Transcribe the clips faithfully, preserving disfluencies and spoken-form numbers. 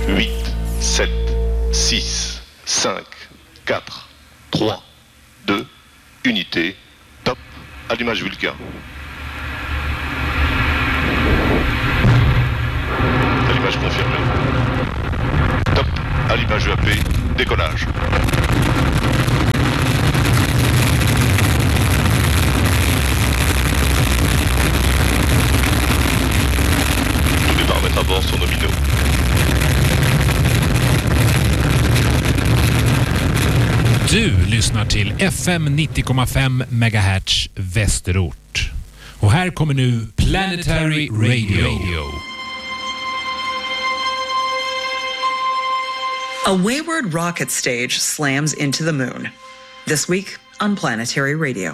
huit, sept, six, cinq, quatre, trois, deux, unité, top, allumage Vulcain. Allumage confirmé. Top, allumage E A P, décollage. Tous les paramètres à bord sont nominaux. Du lyssnar till F M nittio komma fem megahertz Västerort. Och här kommer nu Planetary Radio. A wayward rocket stage slams into the moon. This week on Planetary Radio.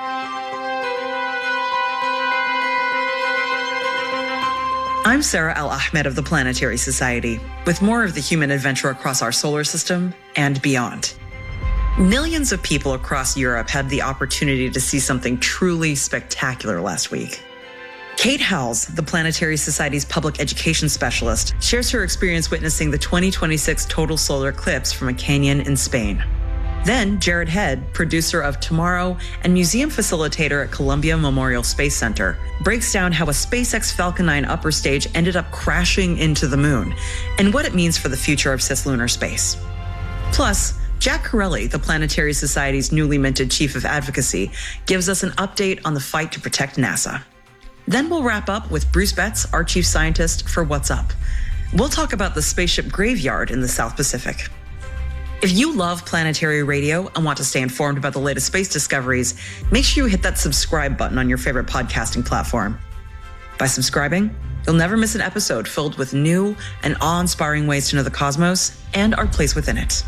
I'm Sarah Al-Ahmed of the Planetary Society, with more of the human adventure across our solar system and beyond. Millions of people across Europe had the opportunity to see something truly spectacular last week. Kate Howells, the Planetary Society's public education specialist, shares her experience witnessing the twenty twenty-six total solar eclipse from a canyon in Spain. Then Jared Head, producer of Tomorrow and museum facilitator at Columbia Memorial Space Center, breaks down how a SpaceX Falcon nine upper stage ended up crashing into the moon and what it means for the future of cislunar space. Plus, Jack Corelli, the Planetary Society's newly minted chief of advocacy, gives us an update on the fight to protect NASA. Then we'll wrap up with Bruce Betts, our chief scientist, for What's Up. We'll talk about the spaceship graveyard in the South Pacific. If you love Planetary Radio and want to stay informed about the latest space discoveries, make sure you hit that subscribe button on your favorite podcasting platform. By subscribing, you'll never miss an episode filled with new and awe-inspiring ways to know the cosmos and our place within it.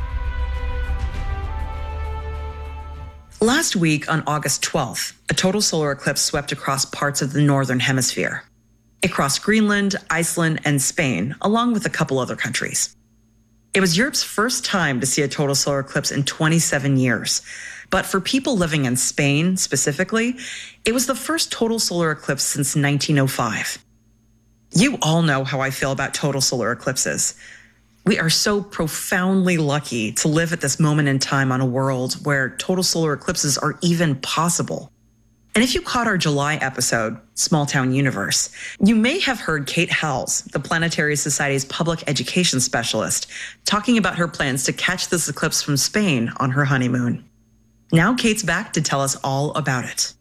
Last week, on August twelfth, a total solar eclipse swept across parts of the northern hemisphere. It crossed Greenland, Iceland, and Spain, along with a couple other countries. It was Europe's first time to see a total solar eclipse in twenty-seven years. But for people living in Spain specifically, it was the first total solar eclipse since nineteen oh five. You all know how I feel about total solar eclipses. We are so profoundly lucky to live at this moment in time on a world where total solar eclipses are even possible. And if you caught our July episode, Small Town Universe, you may have heard Kate Howells, the Planetary Society's public education specialist, talking about her plans to catch this eclipse from Spain on her honeymoon. Now Kate's back to tell us all about it.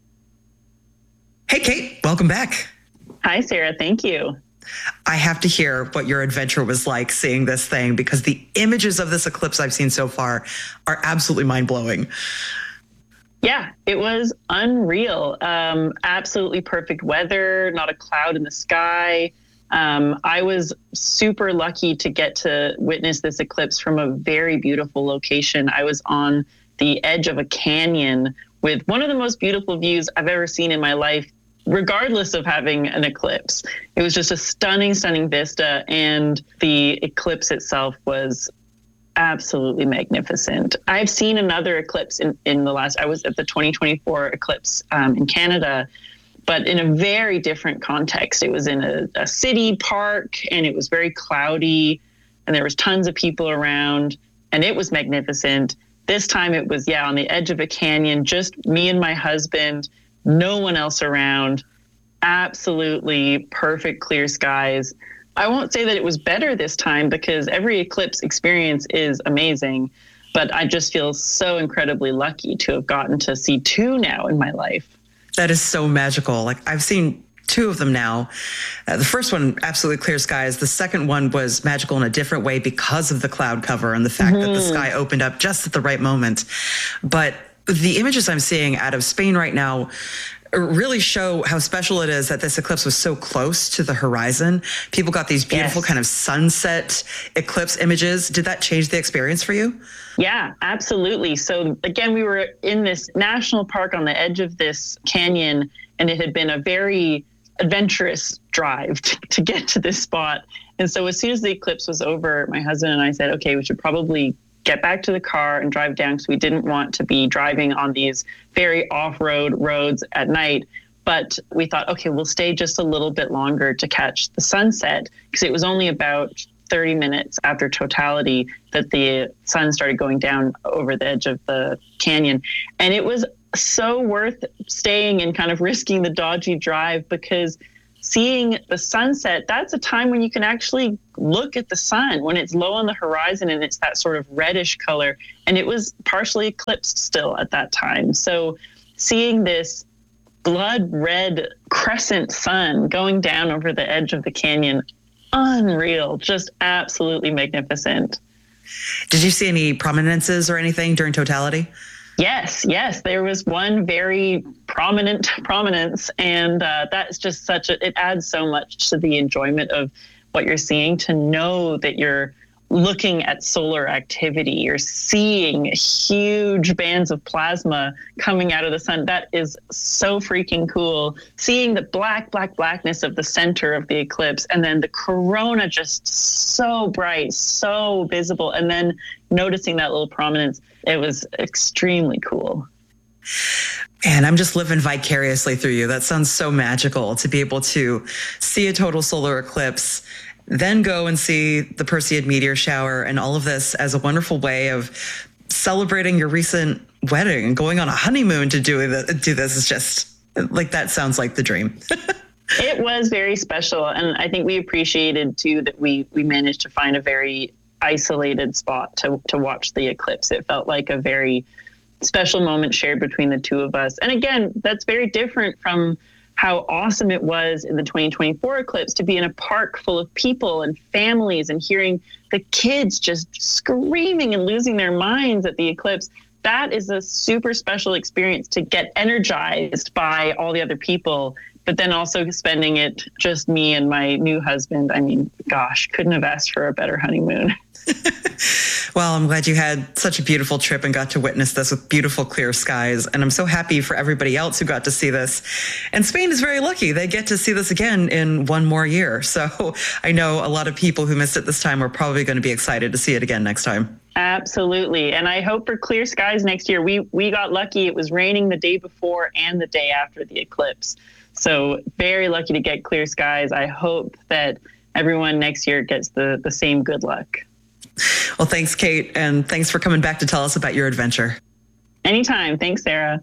Hey, Kate, welcome back. Hi, Sarah. Thank you. I have to hear what your adventure was like seeing this thing, because the images of this eclipse I've seen so far are absolutely mind-blowing. Yeah, it was unreal. Um, absolutely perfect weather, not a cloud in the sky. Um, I was super lucky to get to witness this eclipse from a very beautiful location. I was on the edge of a canyon with one of the most beautiful views I've ever seen in my life, regardless of having an eclipse. It was just a stunning, stunning vista, and the eclipse itself was absolutely magnificent. I've seen another eclipse in, in the last, I was at the twenty twenty-four eclipse um, in Canada, but in a very different context. It was in a, a city park, and it was very cloudy, and there was tons of people around, and it was magnificent. This time it was, yeah, on the edge of a canyon, just me and my husband, no one else around, absolutely perfect clear skies. I won't say that it was better this time, because every eclipse experience is amazing, but I just feel so incredibly lucky to have gotten to see two now in my life. That is so magical. Like, I've seen two of them now. Uh, the first one, absolutely clear skies. The second one was magical in a different way because of the cloud cover and the fact mm-hmm. that the sky opened up just at the right moment. But the images I'm seeing out of Spain right now really show how special it is that this eclipse was so close to the horizon. People got these beautiful yes. kind of sunset eclipse images. Did that change the experience for you? Yeah, absolutely. So again, we were in this national park on the edge of this canyon, and it had been a very adventurous drive to, to get to this spot. And so as soon as the eclipse was over, my husband and I said, okay, we should probably get back to the car and drive down, because we didn't want to be driving on these very off-road roads at night. But we thought, okay, we'll stay just a little bit longer to catch the sunset, because it was only about thirty minutes after totality that the sun started going down over the edge of the canyon. And it was so worth staying and kind of risking the dodgy drive, because seeing the sunset, that's a time when you can actually look at the sun when it's low on the horizon and it's that sort of reddish color. And it was partially eclipsed still at that time. So seeing this blood red crescent sun going down over the edge of the canyon, unreal, just absolutely magnificent. Did you see any prominences or anything during totality? Yes, yes. There was one very prominent prominence, and uh, that's just such a, it adds so much to the enjoyment of what you're seeing, to know that you're looking at solar activity. You're seeing huge bands of plasma coming out of the sun. That is so freaking cool. Seeing the black, black, blackness of the center of the eclipse, and then the corona just so bright, so visible, and then noticing that little prominence. It was extremely cool. And I'm just living vicariously through you. That sounds so magical to be able to see a total solar eclipse, then go and see the Perseid meteor shower, and all of this as a wonderful way of celebrating your recent wedding and going on a honeymoon to do, the, do this is just like, that sounds like the dream. It was very special. And I think we appreciated too that we, we managed to find a very isolated spot to, to watch the eclipse. It felt like a very special moment shared between the two of us. And again, that's very different from how awesome it was in the twenty twenty-four eclipse to be in a park full of people and families and hearing the kids just screaming and losing their minds at the eclipse. That is a super special experience, to get energized by all the other people, but then also spending it just me and my new husband. I mean, gosh, couldn't have asked for a better honeymoon. Well, I'm glad you had such a beautiful trip and got to witness this with beautiful clear skies. And I'm so happy for everybody else who got to see this. And Spain is very lucky. They get to see this again in one more year. So I know a lot of people who missed it this time are probably going to be excited to see it again next time. Absolutely. And I hope for clear skies next year. We, we got lucky. It was raining the day before and the day after the eclipse. So very lucky to get clear skies. I hope that everyone next year gets the, the same good luck. Well, thanks, Kate. And thanks for coming back to tell us about your adventure. Anytime. Thanks, Sarah.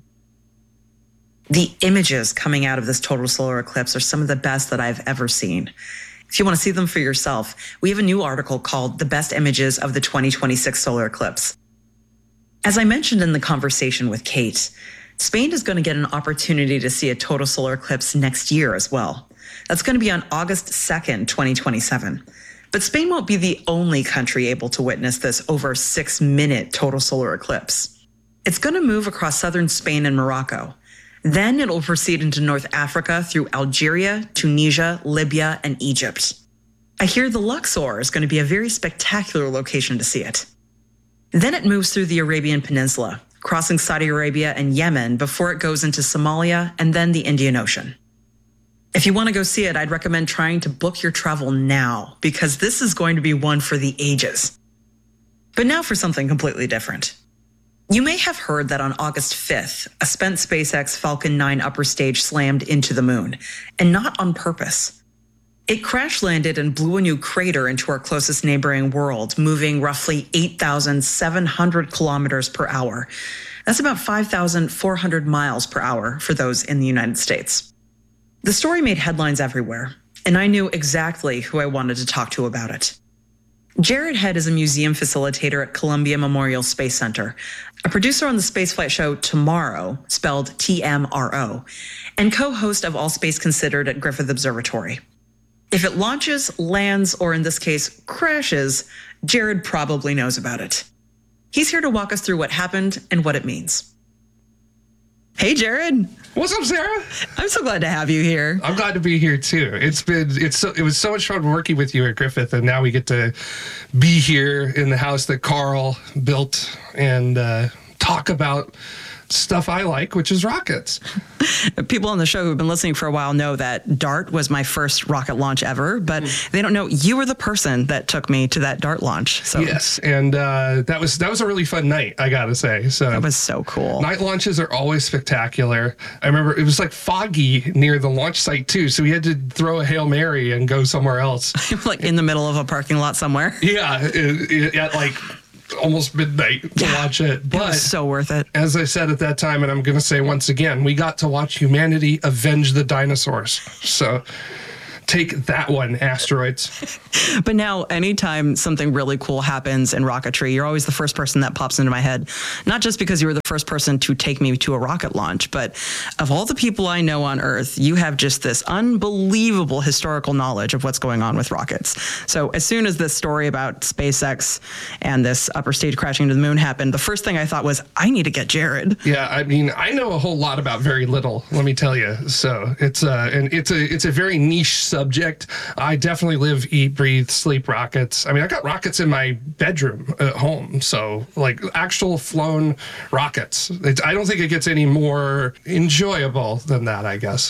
The images coming out of this total solar eclipse are some of the best that I've ever seen. If you want to see them for yourself, we have a new article called The Best Images of the twenty twenty-six Solar Eclipse. As I mentioned in the conversation with Kate, Spain is going to get an opportunity to see a total solar eclipse next year as well. That's going to be on August second, twenty twenty-seven. But Spain won't be the only country able to witness this over six-minute total solar eclipse. It's going to move across southern Spain and Morocco. Then it will proceed into North Africa through Algeria, Tunisia, Libya, and Egypt. I hear the Luxor is going to be a very spectacular location to see it. Then it moves through the Arabian Peninsula, crossing Saudi Arabia and Yemen before it goes into Somalia and then the Indian Ocean. If you want to go see it, I'd recommend trying to book your travel now, because this is going to be one for the ages. But now for something completely different. You may have heard that on August fifth, a spent SpaceX Falcon nine upper stage slammed into the moon, and not on purpose. It crash landed and blew a new crater into our closest neighboring world, moving roughly eight thousand seven hundred kilometers per hour. That's about five thousand four hundred miles per hour for those in the United States. The story made headlines everywhere, and I knew exactly who I wanted to talk to about it. Jared Head is a museum facilitator at Columbia Memorial Space Center, a producer on the spaceflight show Tomorrow, spelled T M R O, and co-host of All Space Considered at Griffith Observatory. If it launches, lands, or in this case, crashes, Jared probably knows about it. He's here to walk us through what happened and what it means. Hey, Jared. What's up, Sarah? I'm so glad to have you here. I'm glad to be here too. It's been it's so, it was so much fun working with you at Griffith, and now we get to be here in the house that Carl built and uh, talk about stuff I like, which is rockets. People on the show who've been listening for a while know that DART was my first rocket launch ever, but mm. they don't know you were the person that took me to that DART launch. So yes, and uh, that was that was a really fun night, I gotta say. So that was so cool. Night launches are always spectacular. I remember it was like foggy near the launch site too, so we had to throw a Hail Mary and go somewhere else. Like in the middle of a parking lot somewhere. Yeah, it, it, at like almost midnight to yeah, watch it. But it was so worth it. As I said at that time, and I'm going to say once again, we got to watch humanity avenge the dinosaurs. So take that one, asteroids. But now, anytime something really cool happens in rocketry, you're always the first person that pops into my head. Not just because you were the first person to take me to a rocket launch, but of all the people I know on Earth, you have just this unbelievable historical knowledge of what's going on with rockets. So as soon as this story about SpaceX and this upper stage crashing into the moon happened, the first thing I thought was, I need to get Jared. Yeah, I mean, I know a whole lot about very little, let me tell you. So it's uh, and it's a it's a very niche subject. I definitely live, eat, breathe, sleep rockets. I mean, I got rockets in my bedroom at home. So like actual flown rockets. It's, I don't think it gets any more enjoyable than that, I guess.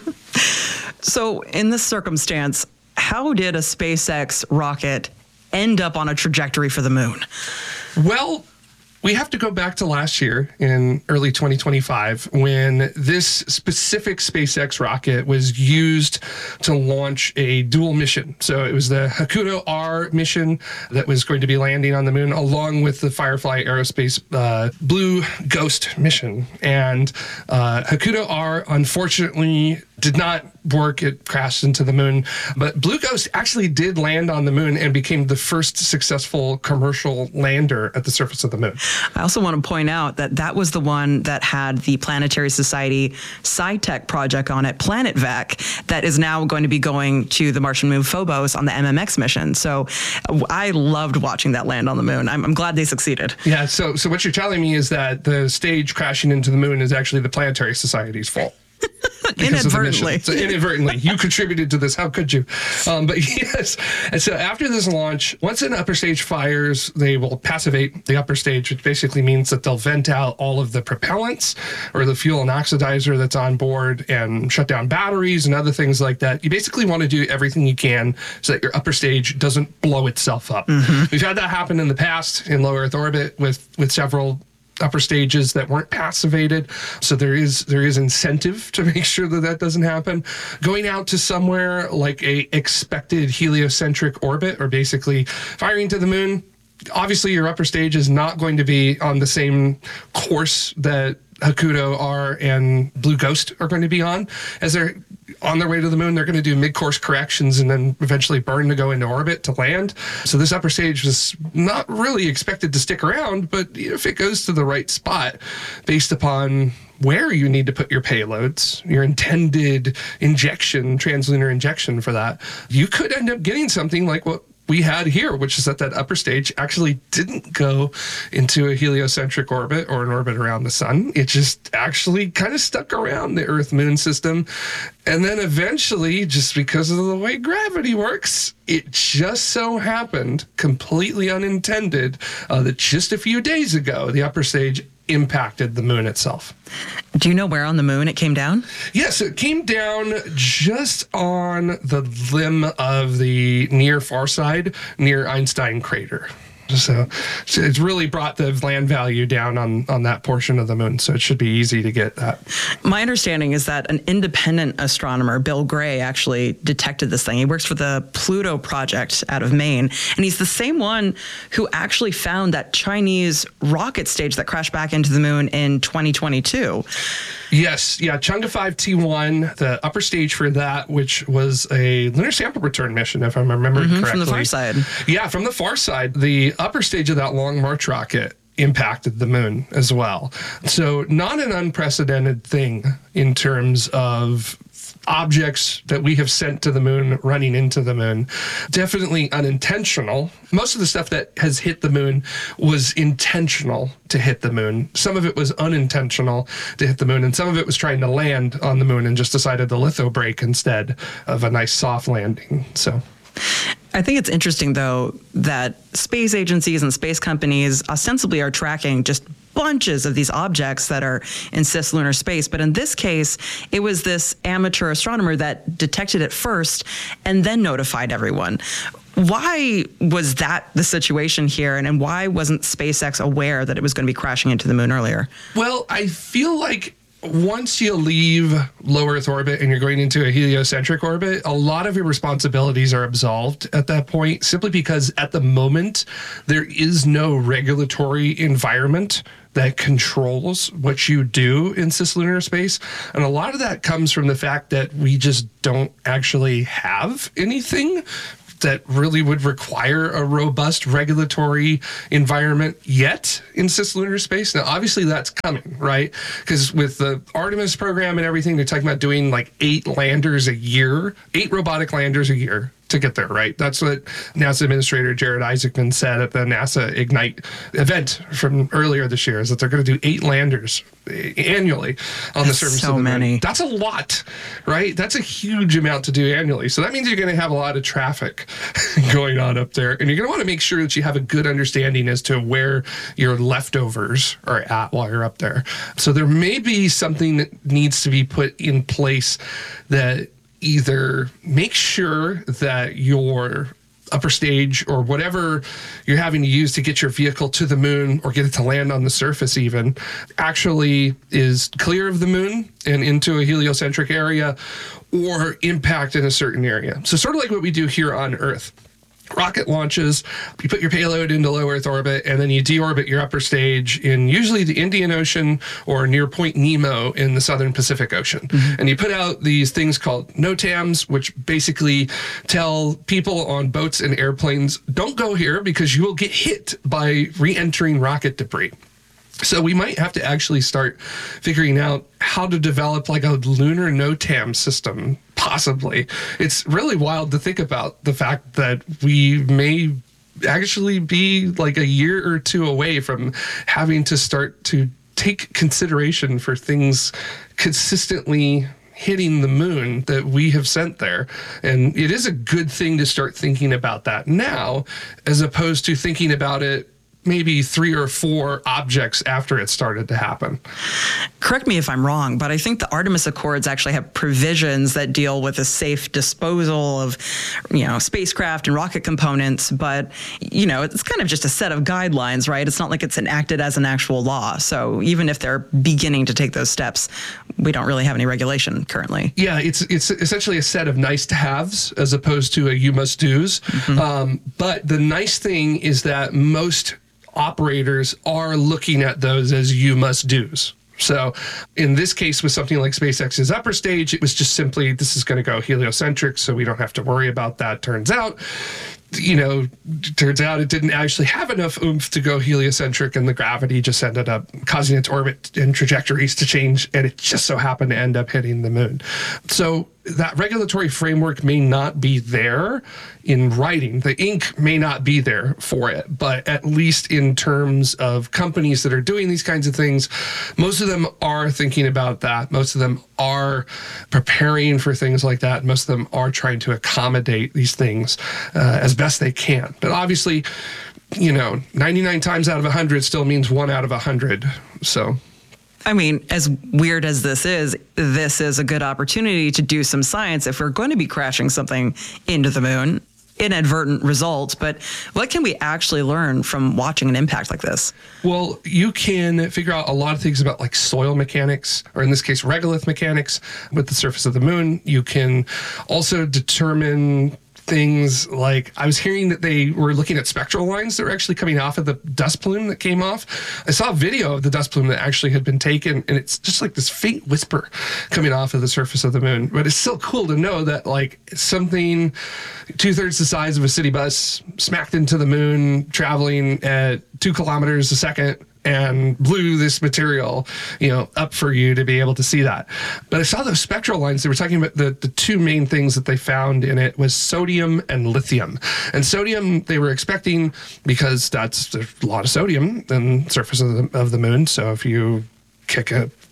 So in this circumstance, how did a SpaceX rocket end up on a trajectory for the moon? Well, we have to go back to last year in early twenty twenty-five when this specific SpaceX rocket was used to launch a dual mission. So it was the Hakuto R mission that was going to be landing on the moon along with the Firefly Aerospace uh, Blue Ghost mission. And uh, Hakuto R, unfortunately, did not work. It crashed into the moon. But Blue Ghost actually did land on the moon and became the first successful commercial lander at the surface of the moon. I also want to point out that that was the one that had the Planetary Society SciTech project on it, PlanetVac, that is now going to be going to the Martian moon Phobos on the M M X mission. So I loved watching that land on the moon. I'm, I'm glad they succeeded. Yeah, so so what you're telling me is that the stage crashing into the moon is actually the Planetary Society's fault. Inadvertently. So inadvertently. You contributed to this. How could you? Um, but yes. And so after this launch, once an upper stage fires, they will passivate the upper stage, which basically means that they'll vent out all of the propellants or the fuel and oxidizer that's on board and shut down batteries and other things like that. You basically want to do everything you can so that your upper stage doesn't blow itself up. Mm-hmm. We've had that happen in the past in low Earth orbit with, with several upper stages that weren't passivated. So there is there is incentive to make sure that that doesn't happen. Going out to somewhere like a expected heliocentric orbit, or basically firing to the moon, obviously your upper stage is not going to be on the same course that Hakuto R and Blue Ghost are going to be on. As they're on their way to the moon, they're going to do mid-course corrections and then eventually burn to go into orbit to land. So this upper stage was not really expected to stick around, but if it goes to the right spot based upon where you need to put your payloads, your intended injection, translunar injection for that, you could end up getting something like what we had here, which is that that upper stage actually didn't go into a heliocentric orbit or an orbit around the sun. It just actually kind of stuck around the Earth-Moon system. And then eventually, just because of the way gravity works, it just so happened, completely unintended, uh, that just a few days ago, the upper stage impacted the moon itself. Do you know where on the moon it came down? Yes, it came down just on the limb of the near far side, near Einstein crater. So, so it's really brought the land value down on, on that portion of the moon. So it should be easy to get that. My understanding is that an independent astronomer, Bill Gray, actually detected this thing. He works for the Pluto Project out of Maine. And he's the same one who actually found that Chinese rocket stage that crashed back into the moon in twenty twenty-two. Yes. Yeah. Chang'e five T one, the upper stage for that, which was a lunar sample return mission, if I'm remembering mm-hmm, correctly. From the far side. Yeah, from the far side. The upper stage of that Long March rocket impacted the moon as well. So not an unprecedented thing in terms of objects that we have sent to the moon running into the moon. Definitely unintentional. Most of the stuff that has hit the moon was intentional to hit the moon. Some of it was unintentional to hit the moon, and some of it was trying to land on the moon and just decided to litho brake instead of a nice soft landing. So I think it's interesting, though, that space agencies and space companies ostensibly are tracking just bunches of these objects that are in cislunar space. But in this case, it was this amateur astronomer that detected it first and then notified everyone. Why was that the situation here, and, and why wasn't SpaceX aware that it was going to be crashing into the moon earlier? Well, I feel like once you leave low Earth orbit and you're going into a heliocentric orbit, a lot of your responsibilities are absolved at that point, simply because at the moment, there is no regulatory environment that controls what you do in cislunar space. And a lot of that comes from the fact that we just don't actually have anything that really would require a robust regulatory environment yet in cislunar space. Now, obviously that's coming, right? Because with the Artemis program and everything, they're talking about doing like eight landers a year, eight robotic landers a year to get there, right? That's what NASA Administrator Jared Isaacman said at the NASA Ignite event from earlier this year, is that they're going to do eight landers annually on That's the surface so of the many. moon. That's a lot, right? That's a huge amount to do annually. So that means you're going to have a lot of traffic going on up there. And you're going to want to make sure that you have a good understanding as to where your leftovers are at while you're up there. So there may be something that needs to be put in place that either make sure that your upper stage or whatever you're having to use to get your vehicle to the moon or get it to land on the surface even actually is clear of the moon and into a heliocentric area or impact in a certain area. So sort of like what we do here on Earth. Rocket launches, you put your payload into low Earth orbit, and then you deorbit your upper stage in usually the Indian Ocean or near Point Nemo in the southern Pacific Ocean. Mm-hmm. And you put out these things called NOTAMs, which basically tell people on boats and airplanes, don't go here because you will get hit by re-entering rocket debris. So we might have to actually start figuring out how to develop like a lunar NOTAM system, possibly. It's really wild to think about the fact that we may actually be like a year or two away from having to start to take consideration for things consistently hitting the moon that we have sent there. And it is a good thing to start thinking about that now, as opposed to thinking about it maybe three or four objects after it started to happen. Correct me if I'm wrong, but I think the Artemis Accords actually have provisions that deal with the safe disposal of, you know, spacecraft and rocket components. But, you know, it's kind of just a set of guidelines, right? It's not like it's enacted as an actual law. So even if they're beginning to take those steps, we don't really have any regulation currently. Yeah, it's it's essentially a set of nice to haves as opposed to a you must do's. Mm-hmm. Um, but the nice thing is that most operators are looking at those as you must do's. So in this case, with something like SpaceX's upper stage, it was just simply, this is going to go heliocentric, so we don't have to worry about that. Turns out, you know, turns out it didn't actually have enough oomph to go heliocentric, and the gravity just ended up causing its orbit and trajectories to change, and it just so happened to end up hitting the moon. So that regulatory framework may not be there in writing. The ink may not be there for it, but at least in terms of companies that are doing these kinds of things, most of them are thinking about that. Most of them are preparing for things like that. Most of them are trying to accommodate these things uh, as best they can. But obviously, you know, ninety-nine times out of one hundred still means one out of one hundred. So I mean, as weird as this is, this is a good opportunity to do some science if we're going to be crashing something into the moon. Inadvertent results, but what can we actually learn from watching an impact like this? Well, you can figure out a lot of things about like soil mechanics, or in this case, regolith mechanics with the surface of the moon. You can also determine things like, I was hearing that they were looking at spectral lines that were actually coming off of the dust plume that came off. I saw a video of the dust plume that actually had been taken, and it's just like this faint whisper coming off of the surface of the moon. But it's still cool to know that like something two-thirds the size of a city bus smacked into the moon, traveling at two kilometers a second, and blew this material, you know, up for you to be able to see that. But I saw those spectral lines. They were talking about the, the two main things that they found in it was sodium and lithium. And sodium they were expecting because that's there's a lot of sodium in the surface of the, of the moon. So if you kick a,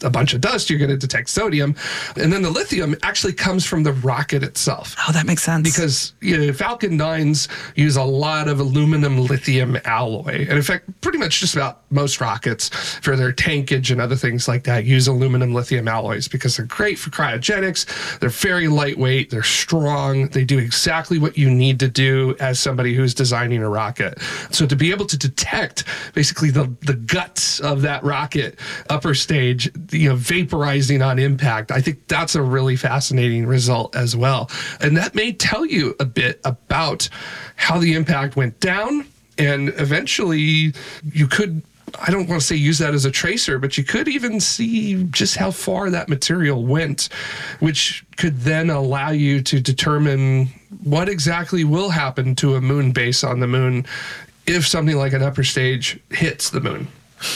a bunch of dust, you're going to detect sodium. And then the lithium actually comes from the rocket itself. Oh, that makes sense. Because you know, Falcon nines use a lot of aluminum lithium alloy. And in fact, pretty much just about most rockets for their tankage and other things like that use aluminum lithium alloys because they're great for cryogenics. They're very lightweight. They're strong. They do exactly what you need to do as somebody who's designing a rocket. So to be able to detect basically the, the guts of that rocket upper stage, you know, vaporizing on impact, I think that's a really fascinating result as well. And that may tell you a bit about how the impact went down. And eventually you could, I don't want to say use that as a tracer, but you could even see just how far that material went, which could then allow you to determine what exactly will happen to a moon base on the moon if something like an upper stage hits the moon.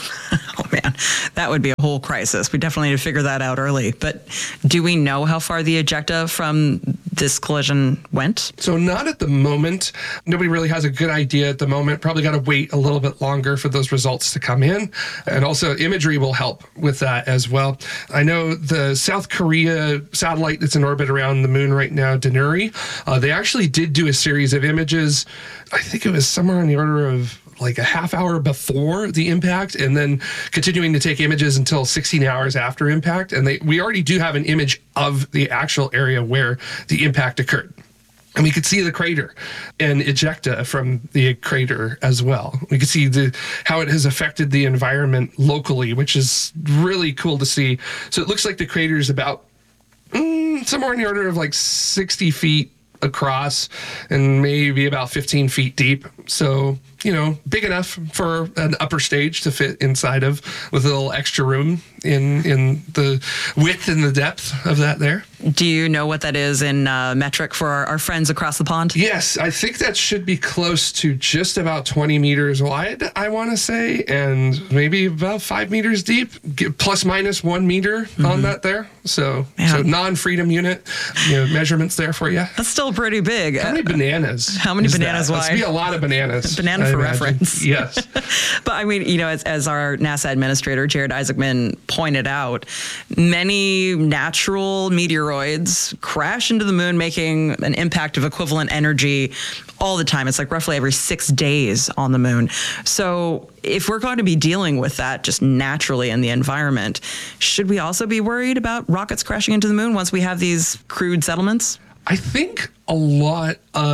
Oh, man, that would be a whole crisis. We definitely need to figure that out early. But do we know how far the ejecta from this collision went? So not at the moment. Nobody really has a good idea at the moment. Probably got to wait a little bit longer for those results to come in. And also imagery will help with that as well. I know the South Korea satellite that's in orbit around the moon right now, Danuri, uh, they actually did do a series of images. I think it was somewhere on the order of like a half hour before the impact, and then continuing to take images until sixteen hours after impact. And they, we already do have an image of the actual area where the impact occurred. And we could see the crater and ejecta from the crater as well. We could see the how it has affected the environment locally, which is really cool to see. So it looks like the crater is about mm, somewhere in the order of like sixty feet across and maybe about fifteen feet deep. So, you know, big enough for an upper stage to fit inside of with a little extra room in in the width and the depth of that there. Do you know what that is in uh, metric for our, our friends across the pond? Yes, I think that should be close to just about twenty meters wide, I want to say, and maybe about five meters deep, plus minus one meter mm-hmm. on that there. So, so non-freedom unit, you know, measurements there for you. That's still pretty big. How many bananas? How many bananas that? wide? Must be a lot of bananas. Banana I for imagine. Reference. Yes. But I mean, you know, as, as our NASA administrator, Jared Isaacman, pointed out, many natural meteoroids crash into the moon, making an impact of equivalent energy all the time. It's like roughly every six days on the moon. So if we're going to be dealing with that just naturally in the environment, should we also be worried about rockets crashing into the moon once we have these crude settlements? I think a lot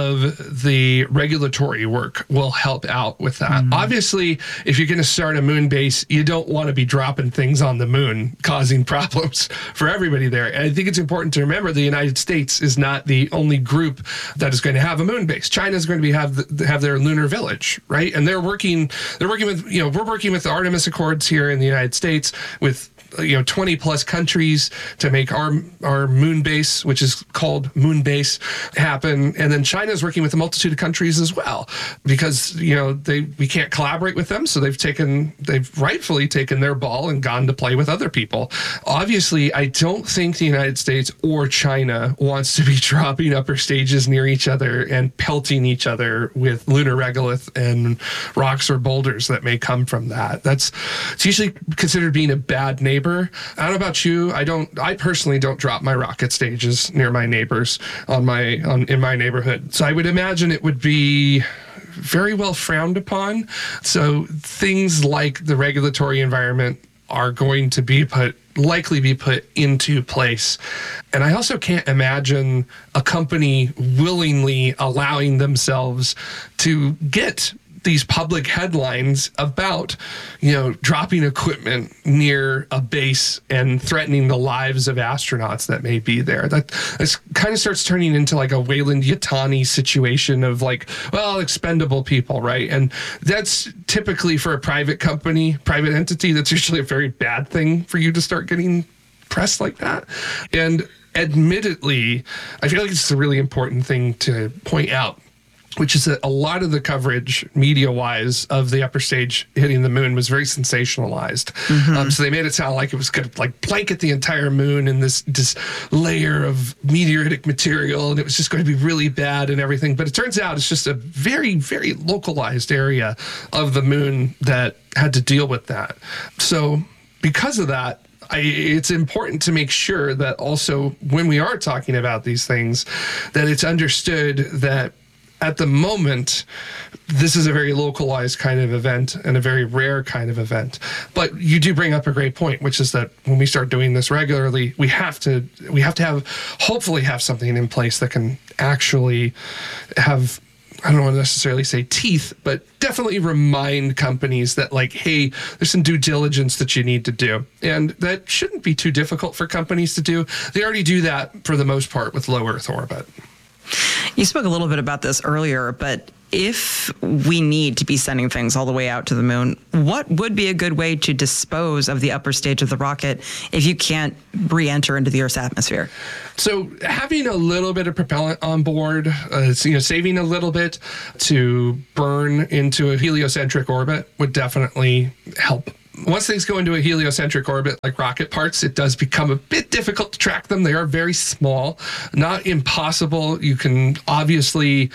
of the regulatory work will help out with that. Mm. Obviously, if you're going to start a moon base, you don't want to be dropping things on the moon, causing problems for everybody there. And I think it's important to remember the United States is not the only group that is going to have a moon base. China is going to be have the, have their lunar village, right? And they're working. They're working with you know we're working with the Artemis Accords here in the United States with you know twenty plus countries to make our our moon base, which is called Moon Base, happen. And then China is working with a multitude of countries as well, because you know they we can't collaborate with them, so they've taken they've rightfully taken their ball and gone to play with other people. Obviously, I don't think the United States or China wants to be dropping upper stages near each other and pelting each other with lunar regolith and rocks or boulders that may come from that. That's it's usually considered being a bad neighbor. I don't know about you. I don't. I personally don't drop my rocket stages near my neighbors on my on in my neighborhood. So I would imagine it would be very well frowned upon. So things like the regulatory environment are going to be put likely be put into place. And I also can't imagine a company willingly allowing themselves to get these public headlines about, you know, dropping equipment near a base and threatening the lives of astronauts that may be there. That this kind of starts turning into like a Weyland-Yutani situation of like, well, expendable people, right? And that's typically for a private company, private entity, that's usually a very bad thing for you to start getting press like that. And admittedly, I feel like it's a really important thing to point out, which is that a lot of the coverage, media-wise, of the upper stage hitting the moon was very sensationalized. Mm-hmm. Um, so they made it sound like it was going to like blanket the entire moon in this, this layer of meteoritic material, and it was just going to be really bad and everything. But it turns out it's just a very, very localized area of the moon that had to deal with that. So because of that, I, it's important to make sure that also when we are talking about these things, that it's understood that at the moment, this is a very localized kind of event and a very rare kind of event. But you do bring up a great point, which is that when we start doing this regularly, we have to we have to have hopefully have something in place that can actually have, I don't want to necessarily say teeth, but definitely remind companies that, like, hey, there's some due diligence that you need to do. And that shouldn't be too difficult for companies to do. They already do that for the most part with low Earth orbit. You spoke a little bit about this earlier, but if we need to be sending things all the way out to the moon, what would be a good way to dispose of the upper stage of the rocket if you can't re-enter into the Earth's atmosphere? So having a little bit of propellant on board, uh, you know, saving a little bit to burn into a heliocentric orbit would definitely help. Once things go into a heliocentric orbit, like rocket parts, it does become a bit difficult to track them. They are very small, not impossible. You can obviously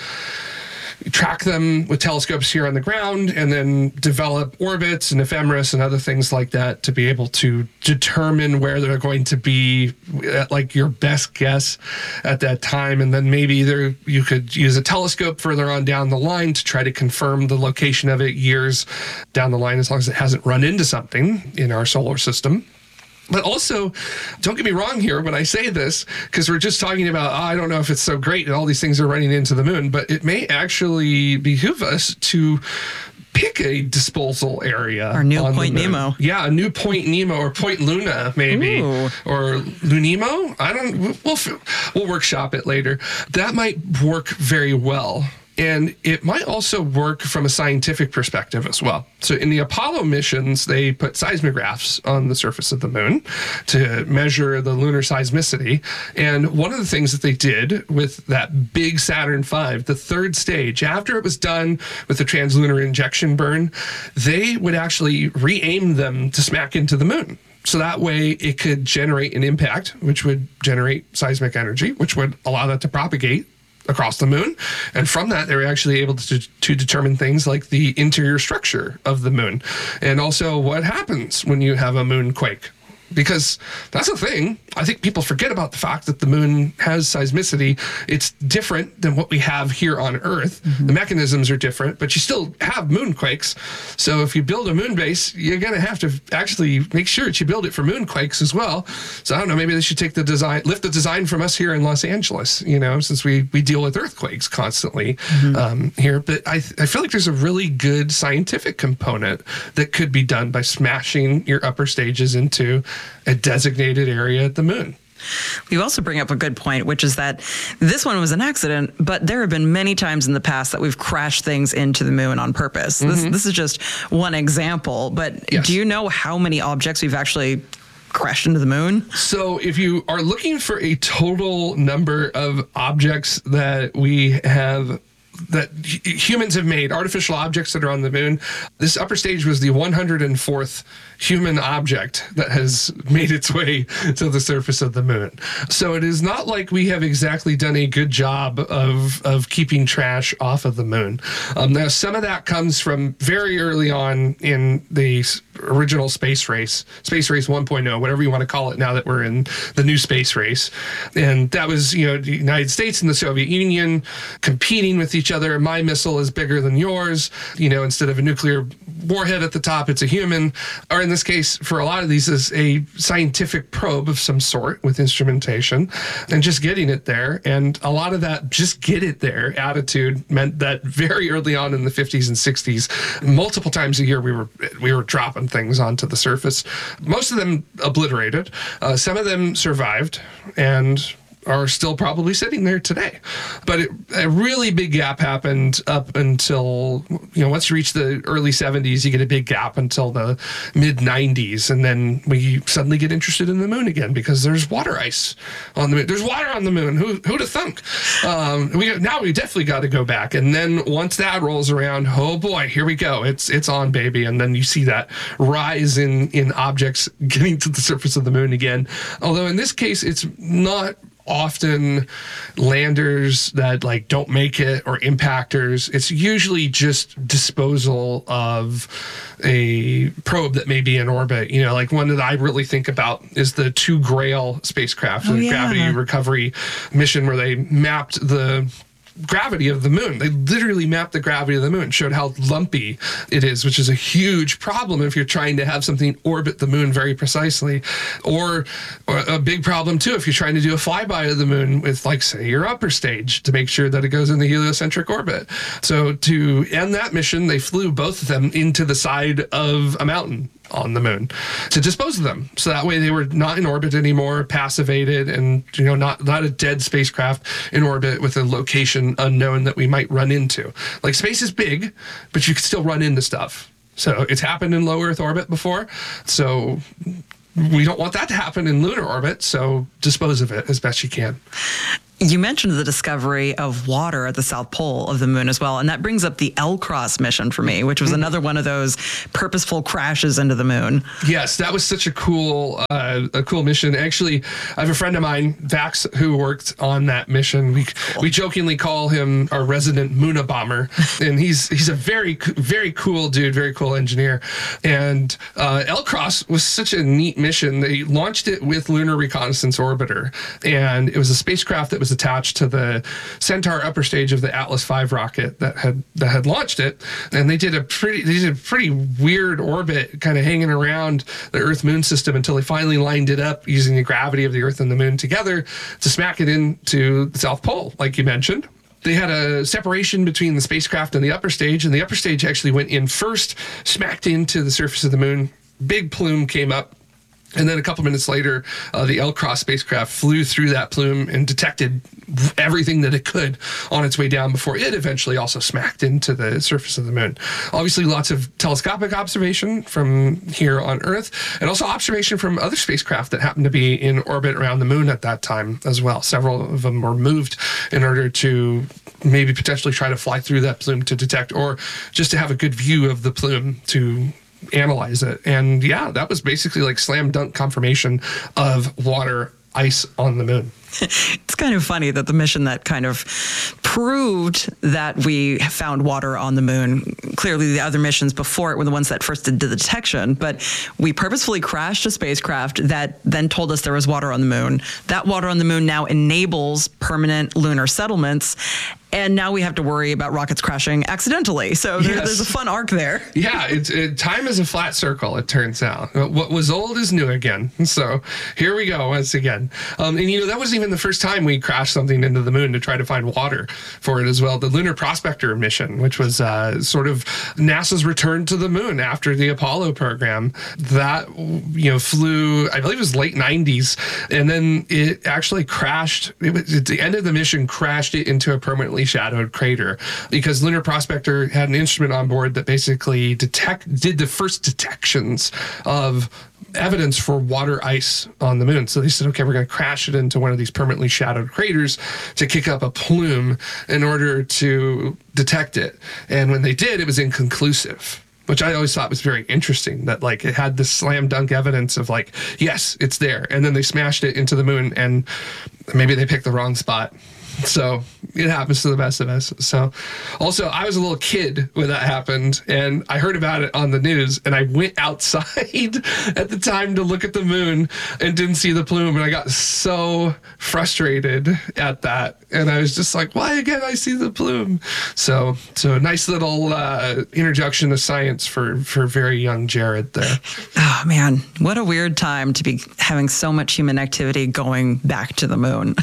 track them with telescopes here on the ground and then develop orbits and ephemeris and other things like that to be able to determine where they're going to be at, like, your best guess at that time. And then maybe there you could use a telescope further on down the line to try to confirm the location of it years down the line, as long as it hasn't run into something in our solar system. But also, don't get me wrong here when I say this, because we're just talking about, oh, I don't know if it's so great and all these things are running into the moon, but it may actually behoove us to pick a disposal area. Or new Point Nemo. Yeah, a new Point Nemo or Point Luna, maybe. Ooh. Or Lunemo. I don't, we'll, we'll workshop it later. That might work very well. And it might also work from a scientific perspective as well. So in the Apollo missions, they put seismographs on the surface of the moon to measure the lunar seismicity. And one of the things that they did with that big Saturn five, the third stage, after it was done with the translunar injection burn, they would actually re-aim them to smack into the moon. So that way it could generate an impact, which would generate seismic energy, which would allow that to propagate across the moon. And from that, they were actually able to, to determine things like the interior structure of the moon and also what happens when you have a moonquake. Because that's the thing. I think people forget about the fact that the moon has seismicity. It's different than what we have here on Earth. Mm-hmm. The mechanisms are different, but you still have moonquakes. So if you build a moon base, you're going to have to actually make sure that you build it for moonquakes as well. So I don't know, maybe they should take the design, lift the design from us here in Los Angeles, you know, since we, we deal with earthquakes constantly mm-hmm. um, here. But I, I feel like there's a really good scientific component that could be done by smashing your upper stages into a designated area at the moon. You also bring up a good point, which is that this one was an accident, but there have been many times in the past that we've crashed things into the moon on purpose. Mm-hmm. This, this is just one example, but yes. Do you know how many objects we've actually crashed into the moon? So if you are looking for a total number of objects that we have that humans have made, artificial objects that are on the moon, this upper stage was the one hundred fourth human object that has made its way to the surface of the moon. So it is not like we have exactly done a good job of, of keeping trash off of the moon. Um, now, some of that comes from very early on in the original space race, space race one point oh, whatever you want to call it now that we're in the new space race. And that was, you know, the United States and the Soviet Union competing with each other. My missile is bigger than yours. You know, instead of a nuclear warhead at the top, it's a human. Or in this case, for a lot of these, is a scientific probe of some sort with instrumentation and just getting it there. And a lot of that just get it there attitude meant that very early on in the fifties and sixties, multiple times a year, we were we were dropping things onto the surface. Most of them obliterated. Uh, some of them survived and are still probably sitting there today. But it, a really big gap happened up until, you know, once you reach the early seventies, you get a big gap until the mid nineties. And then we suddenly get interested in the moon again because there's water ice on the moon. There's water on the moon. Who, who'd have thunk? Um, we Now we definitely got to go back. And then once that rolls around, oh boy, here we go. It's it's on, baby. And then you see that rise in, in objects getting to the surface of the moon again. Although in this case, it's not often landers that like don't make it or impactors. It's usually just disposal of a probe that may be in orbit. You know, like one that I really think about is the two Grail spacecraft, Oh, the yeah. gravity recovery mission, where they mapped the gravity of the moon. They literally mapped the gravity of the moon, showed how lumpy it is, which is a huge problem if you're trying to have something orbit the moon very precisely. Or, or a big problem too if you're trying to do a flyby of the moon with, like, say, your upper stage to make sure that it goes in the heliocentric orbit. So to end that mission, they flew both of them into the side of a mountain on the moon to dispose of them. So that way they were not in orbit anymore, passivated, and, you know, not, not a dead spacecraft in orbit with a location unknown that we might run into. Like, space is big, but you can still run into stuff. So it's happened in low Earth orbit before. So we don't want that to happen in lunar orbit. So dispose of it as best you can. You mentioned the discovery of water at the South Pole of the moon as well, and that brings up the L-CROSS mission for me, which was another one of those purposeful crashes into the moon. Yes, that was such a cool, uh, a cool mission. Actually, I have a friend of mine, Vax, who worked on that mission. We we jokingly call him our resident Moonabomber, and he's he's a very very cool dude, very cool engineer. And uh, L-CROSS was such a neat mission. They launched it with Lunar Reconnaissance Orbiter, and it was a spacecraft that was attached to the Centaur upper stage of the Atlas five rocket that had that had launched it. And they did a pretty they did a pretty weird orbit, kind of hanging around the Earth Moon system until they finally lined it up using the gravity of the Earth and the Moon together to smack it into the South Pole, like you mentioned. They had a separation between the spacecraft and the upper stage, and the upper stage actually went in first, smacked into the surface of the moon. Big plume came up. And then a couple minutes later, uh, the L-CROSS spacecraft flew through that plume and detected everything that it could on its way down before it eventually also smacked into the surface of the moon. Obviously, lots of telescopic observation from here on Earth, and also observation from other spacecraft that happened to be in orbit around the moon at that time as well. Several of them were moved in order to maybe potentially try to fly through that plume to detect, or just to have a good view of the plume to analyze it. And yeah, that was basically like slam dunk confirmation of water ice on the moon. It's kind of funny that the mission that kind of proved that we found water on the moon, clearly the other missions before it were the ones that first did the detection, but we purposefully crashed a spacecraft that then told us there was water on the moon. That water on the moon now enables permanent lunar settlements. And now we have to worry about rockets crashing accidentally. So there, Yes. there's a fun arc there. Yeah, it's it, time is a flat circle, it turns out. What was old is new again. So here we go once again. Um, and, you know, that wasn't even the first time we crashed something into the moon to try to find water for it as well. The Lunar Prospector mission, which was uh, sort of NASA's return to the moon after the Apollo program, that, you know, flew, I believe it was late nineties. And then it actually crashed. It was, at the end of the mission, crashed it into a permanently shadowed crater, because Lunar Prospector had an instrument on board that basically detect did the first detections of evidence for water ice on the moon. So they said, okay, we're going to crash it into one of these permanently shadowed craters to kick up a plume in order to detect it. And when they did, it was inconclusive, which I always thought was very interesting, that like it had this slam dunk evidence of like, yes, it's there. And then they smashed it into the moon, and maybe they picked the wrong spot. So it happens to the best of us. So also, I was a little kid when that happened, and I heard about it on the news, and I went outside at the time to look at the moon and didn't see the plume. And I got so frustrated at that. And I was just like, why again I see the plume? So so a nice little uh, introduction to science for, for very young Jared there. Oh, man, what a weird time to be having so much human activity going back to the moon.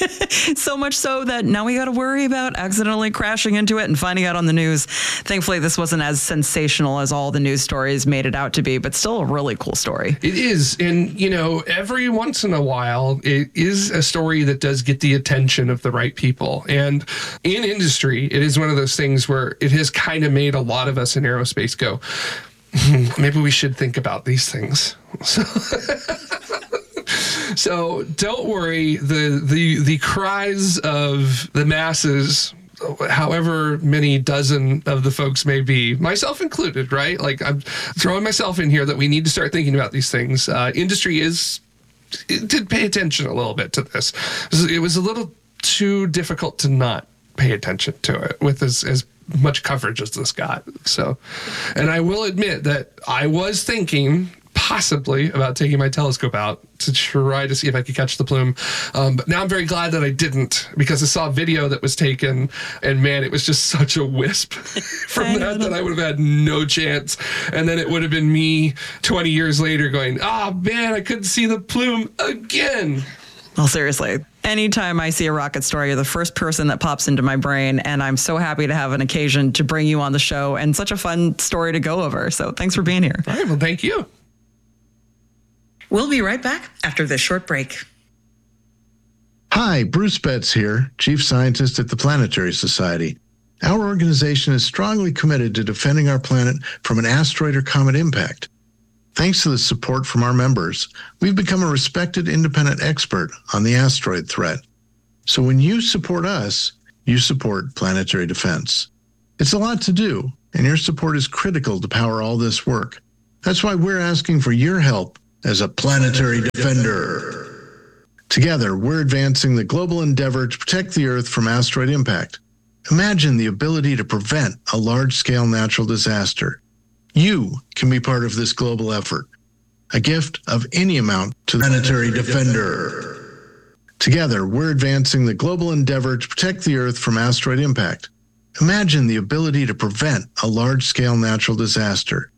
So much so that now we got to worry about accidentally crashing into it and finding out on the news. Thankfully, this wasn't as sensational as all the news stories made it out to be, but still a really cool story. It is. And, you know, every once in a while, it is a story that does get the attention of the right people. And in industry, it is one of those things where it has kind of made a lot of us in aerospace go, maybe we should think about these things. So... So don't worry, the, the the cries of the masses, however many dozen of the folks may be, myself included, right? Like, I'm throwing myself in here, that we need to start thinking about these things. Uh, industry is did pay attention a little bit to this. It was a little too difficult to not pay attention to it with as, as much coverage as this got. So, and I will admit that I was thinking possibly about taking my telescope out to try to see if I could catch the plume. Um, but now I'm very glad that I didn't, because I saw a video that was taken, and man, it was just such a wisp from that that I would have had no chance. And then it would have been me twenty years later going, oh man, I couldn't see the plume again. Well, seriously, anytime I see a rocket story, you're the first person that pops into my brain, and I'm so happy to have an occasion to bring you on the show and such a fun story to go over. So thanks for being here. All right, well, thank you. We'll be right back after this short break. Hi, Bruce Betts here, Chief Scientist at the Planetary Society. Our organization is strongly committed to defending our planet from an asteroid or comet impact. Thanks to the support from our members, we've become a respected independent expert on the asteroid threat. So when you support us, you support planetary defense. It's a lot to do, and your support is critical to power all this work. That's why we're asking for your help as a planetary defender. Together, we're advancing the global endeavor to protect the Earth from asteroid impact. Imagine the ability to prevent a large-scale natural disaster. You can be part of this global effort. A gift of any amount to the planetary defender. Together, we're advancing the global endeavor to protect the Earth from asteroid impact. Imagine the ability to prevent a large-scale natural disaster.